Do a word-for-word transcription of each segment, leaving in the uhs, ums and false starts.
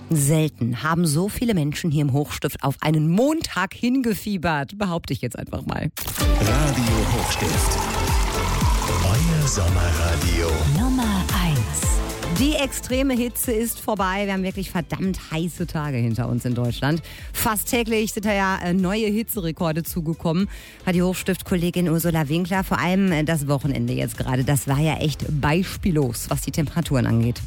Selten haben so viele Menschen hier im Hochstift auf einen Montag hingefiebert, behaupte ich jetzt einfach mal. Radio Hochstift. Euer Sommerradio. Nummer eins. Die extreme Hitze ist vorbei. Wir haben wirklich verdammt heiße Tage hinter uns in Deutschland. Fast täglich sind da ja neue Hitzerekorde zugekommen, hat die Hochstift-Kollegin Ursula Winkler. Vor allem das Wochenende jetzt gerade. Das war ja echt beispiellos, was die Temperaturen angeht.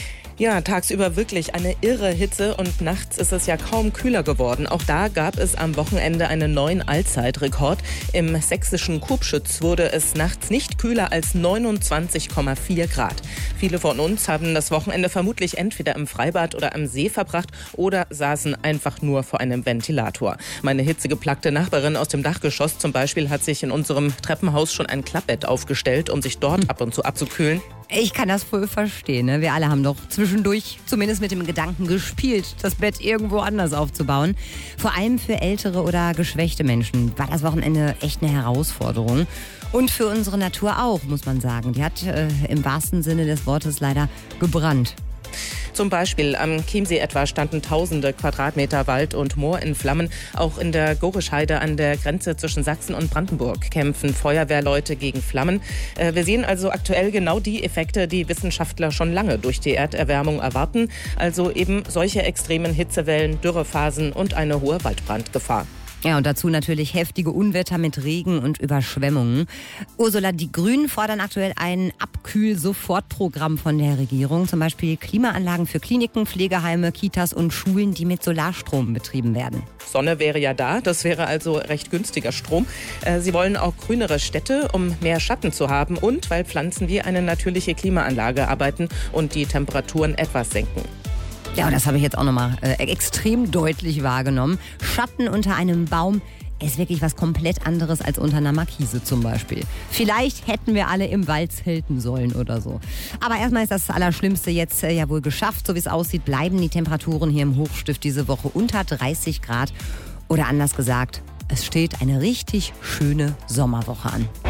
Ja, tagsüber wirklich eine irre Hitze und nachts ist es ja kaum kühler geworden. Auch da gab es am Wochenende einen neuen Allzeitrekord. Im sächsischen Kubschütz wurde es nachts nicht kühler als neunundzwanzig Komma vier Grad. Viele von uns haben das Wochenende vermutlich entweder im Freibad oder am See verbracht oder saßen einfach nur vor einem Ventilator. Meine hitzegeplagte Nachbarin aus dem Dachgeschoss zum Beispiel hat sich in unserem Treppenhaus schon ein Klappbett aufgestellt, um sich dort ab und zu abzukühlen. Ich kann das voll verstehen. Ne? Wir alle haben doch zwischendurch zumindest mit dem Gedanken gespielt, das Bett irgendwo anders aufzubauen. Vor allem für ältere oder geschwächte Menschen war das Wochenende echt eine Herausforderung. Und für unsere Natur auch, muss man sagen. Die hat äh, im wahrsten Sinne des Wortes leider gebrannt. Zum Beispiel am Chiemsee etwa standen tausende Quadratmeter Wald und Moor in Flammen. Auch in der Gorischheide an der Grenze zwischen Sachsen und Brandenburg kämpfen Feuerwehrleute gegen Flammen. Äh, wir sehen also aktuell genau die Effekte, die Wissenschaftler schon lange durch die Erderwärmung erwarten. Also eben solche extremen Hitzewellen, Dürrephasen und eine hohe Waldbrandgefahr. Ja, und dazu natürlich heftige Unwetter mit Regen und Überschwemmungen. Ursula, die Grünen fordern aktuell ein Abkühl-Sofortprogramm von der Regierung. Zum Beispiel Klimaanlagen für Kliniken, Pflegeheime, Kitas und Schulen, die mit Solarstrom betrieben werden. Sonne wäre ja da, das wäre also recht günstiger Strom. Sie wollen auch grünere Städte, um mehr Schatten zu haben und weil Pflanzen wie eine natürliche Klimaanlage arbeiten und die Temperaturen etwas senken. Ja, und das habe ich jetzt auch nochmal äh, extrem deutlich wahrgenommen. Schatten unter einem Baum ist wirklich was komplett anderes als unter einer Markise zum Beispiel. Vielleicht hätten wir alle im Wald zelten sollen oder so. Aber erstmal ist das Allerschlimmste jetzt äh, ja wohl geschafft. So wie es aussieht, bleiben die Temperaturen hier im Hochstift diese Woche unter dreißig Grad. Oder anders gesagt, es steht eine richtig schöne Sommerwoche an.